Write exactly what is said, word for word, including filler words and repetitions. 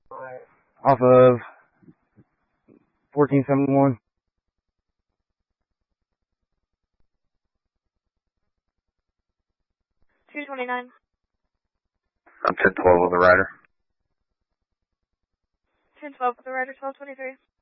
Off of fourteen seventy-one. two twenty-nine. I'm ten twelve on the rider. ten twelve with the rider, twelve twenty-three.